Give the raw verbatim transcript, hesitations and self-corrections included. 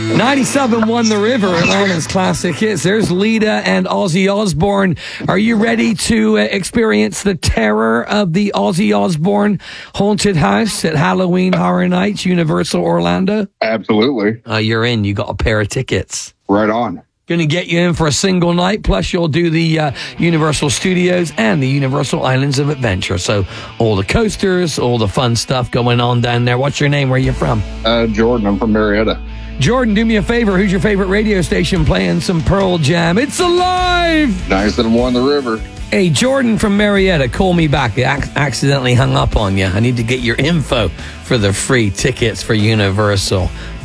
ninety-seven won the river, Atlanta's classic hits. There's Lita and Ozzy Osbourne. Are you ready to uh, experience the terror of the Ozzy Osbourne haunted house at Halloween Horror Nights, Universal Orlando? Absolutely. Uh, you're in. You got a pair of tickets. Right on. Going to get you in for a single night, plus you'll do the uh, Universal Studios and the Universal Islands of Adventure. So all the coasters, all the fun stuff going on down there. What's your name? Where are you from? Uh, Jordan, I'm from Marietta. Jordan, do me a favor. Who's your favorite radio station playing some Pearl Jam? It's alive! ninety-seven won the river. Hey, Jordan from Marietta, call me back. I ac- accidentally hung up on you. I need to get your info for the free tickets for Universal.